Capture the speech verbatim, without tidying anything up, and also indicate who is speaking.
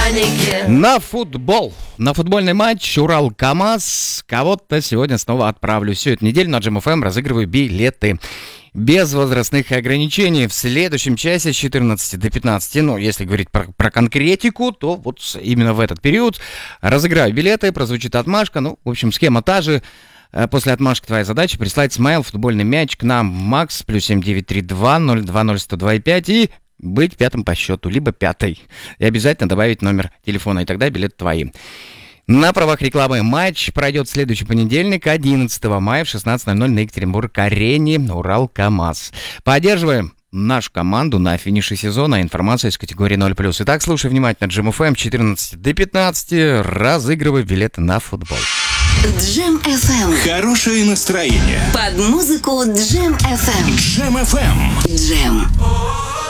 Speaker 1: механике.
Speaker 2: На футбол. На футбольный матч Урал-КамАЗ кого-то сегодня снова отправлю. Всю эту неделю на Джем эф эм разыгрываю билеты без возрастных ограничений. В следующем часе с четырнадцати до пятнадцати, ну, если говорить про, про конкретику, то вот именно в этот период разыграю билеты, прозвучит отмашка. Ну, в общем, схема та же. После отмашки твоя задача прислать смайл, футбольный мяч к нам в Макс, плюс семь девять три два ноль два ноль сто два пять и быть пятым по счету, либо пятой. И обязательно добавить номер телефона, и тогда билеты твои. На правах рекламы матч пройдет в следующий понедельник, одиннадцатого мая в шестнадцать ноль ноль на Екатеринбург-арене Урал-КамАЗ. Поддерживаем нашу команду на финише сезона. Информация из категории ноль плюс. Итак, слушай внимательно. Джем эф эм четырнадцать до пятнадцати. Разыгрываю билеты на футбол.
Speaker 3: Джем эф эм.
Speaker 4: Хорошее настроение.
Speaker 3: Под музыку Джем эф эм.
Speaker 4: Джем эф эм.
Speaker 3: Джем.